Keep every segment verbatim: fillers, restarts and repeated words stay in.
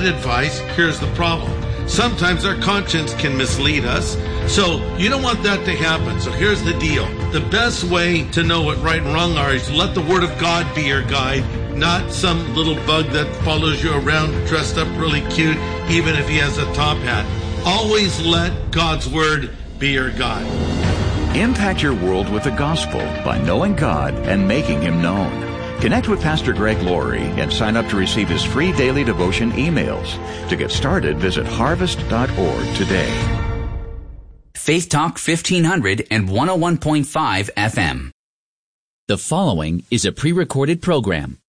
advice, here's the problem. Sometimes our conscience can mislead us. So you don't want that to happen. So here's the deal. The best way to know what right and wrong are is let the Word of God be your guide, not some little bug that follows you around dressed up really cute, even if he has a top hat. Always let God's Word be your guide. Impact your world with the gospel by knowing God and making Him known. Connect with Pastor Greg Laurie and sign up to receive his free daily devotion emails. To get started, visit harvest dot org today. Faith Talk fifteen hundred and one oh one point five F M. The following is a pre-recorded program.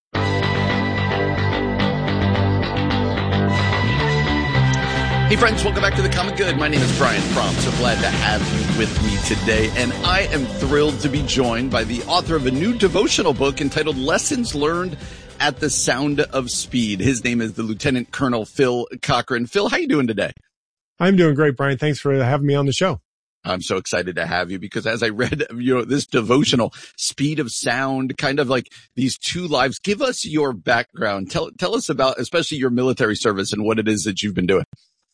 Hey friends, welcome back to The Common Good. My name is Brian Fromm. So glad to have you with me today. And I am thrilled to be joined by the author of a new devotional book entitled Lessons Learned at the Sound of Speed. His name is the Lieutenant Colonel Phil Cochran. Phil, how you doing today? I'm doing great, Brian. Thanks for having me on the show. I'm so excited to have you because as I read, you know, this devotional, speed of sound, kind of like these two lives. Give us your background. Tell, tell us about, especially your military service and what it is that you've been doing.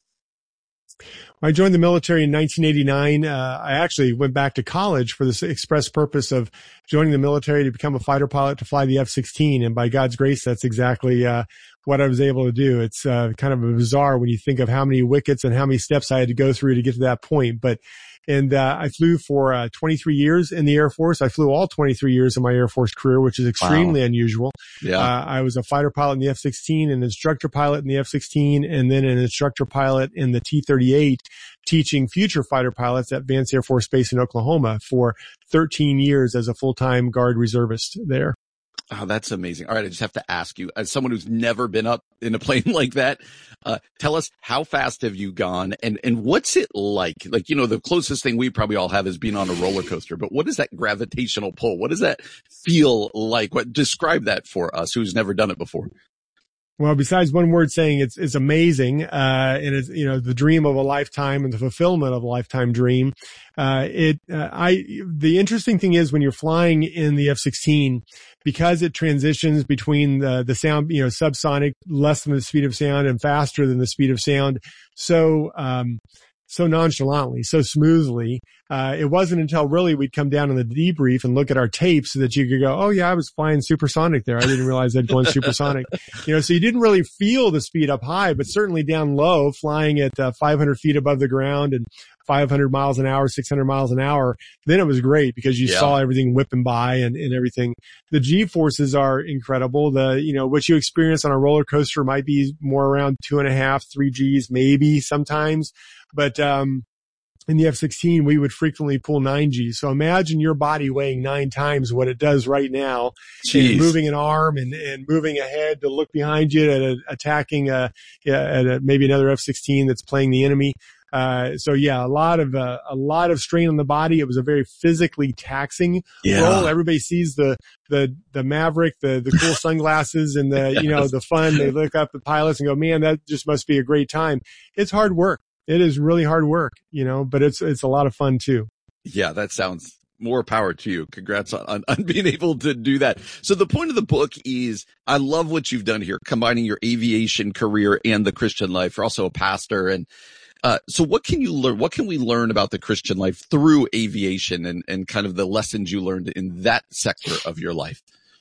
I joined the military in nineteen eighty-nine. Uh, I actually went back to college for the express purpose of joining the military to become a fighter pilot to fly the F sixteen. And by God's grace, that's exactly uh, what I was able to do. It's uh, kind of bizarre when you think of how many wickets and how many steps I had to go through to get to that point. But And uh, I flew for uh, twenty-three years in the Air Force. I flew all twenty-three years of my Air Force career, which is extremely wow. unusual. Yeah. Uh, I was a fighter pilot in the F sixteen, an instructor pilot in the F sixteen, and then an instructor pilot in the T thirty-eight, teaching future fighter pilots at Vance Air Force Base in Oklahoma for thirteen years as a full-time Guard reservist there. Oh, that's amazing. All right. I just have to ask you, as someone who's never been up in a plane like that, uh, tell us how fast have you gone and, and what's it like? Like, you know, the closest thing we probably all have is being on a roller coaster, but what is that gravitational pull? What does that feel like? What, describe that for us who's never done it before. Well, besides one word saying it's, it's amazing, uh, and it's, you know, the dream of a lifetime and the fulfillment of a lifetime dream. Uh, it, uh, I, the interesting thing is when you're flying in the F sixteen, because it transitions between the, the sound, you know, subsonic, less than the speed of sound and faster than the speed of sound. So, um, so nonchalantly, so smoothly. Uh, it wasn't until really we'd come down on the debrief and look at our tapes so that you could go, oh yeah, I was flying supersonic there. I didn't realize I'd gone supersonic. You know, so you didn't really feel the speed up high, but certainly down low, flying at uh, five hundred feet above the ground and five hundred miles an hour, six hundred miles an hour. Then it was great because you yeah. saw everything whipping by and, and everything. The G forces are incredible. The, you know, what you experience on a roller coaster might be more around two and a half, three G's, maybe sometimes. But, um, in the F sixteen, we would frequently pull nine G's. So imagine your body weighing nine times what it does right now. Jeez. And moving an arm and, and moving ahead to look behind you at a, attacking a, at a, maybe another F sixteen that's playing the enemy. Uh, so yeah, a lot of, uh, a lot of strain on the body. It was a very physically taxing yeah. role. Everybody sees the, the, the Maverick, the, the cool sunglasses and the, yes. you know, the fun. They look up the pilots and go, man, that just must be a great time. It's hard work. It is really hard work, you know, but it's, it's a lot of fun too. Yeah, that sounds more power to you. Congrats on, on, on being able to do that. So the point of the book is, I love what you've done here, combining your aviation career and the Christian life. You're also a pastor. And, uh, so what can you learn? What can we learn about the Christian life through aviation and, and kind of the lessons you learned in that sector of your life?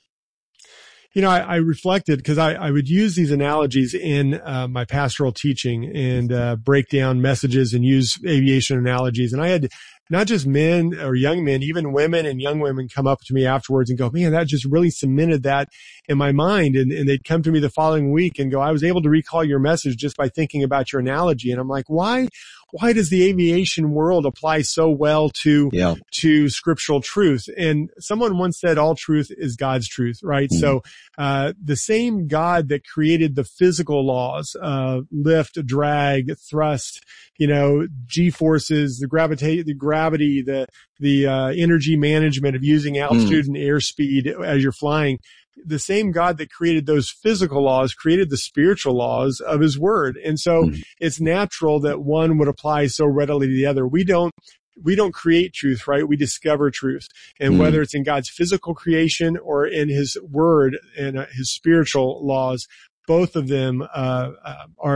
You know, I, I reflected because I, I would use these analogies in uh, my pastoral teaching and uh, break down messages and use aviation analogies. And I had not just men or young men, even women and young women come up to me afterwards and go, man, that just really cemented that in my mind. And, and they'd come to me the following week and go, I was able to recall your message just by thinking about your analogy. And I'm like, why? Why does the aviation world apply so well to, yeah. to scriptural truth? And someone once said all truth is God's truth, right? Mm-hmm. So, uh, the same God that created the physical laws, uh, lift, drag, thrust, you know, G forces, the gravitate, the gravity, the, the, uh, energy management of using altitude mm-hmm. and airspeed as you're flying. The same God that created those physical laws created the spiritual laws of his word. And so mm-hmm. it's natural that one would apply so readily to the other. We don't, we don't create truth, right? We discover truth. And mm-hmm. whether it's in God's physical creation or in his word and uh, his spiritual laws, both of them, uh, uh are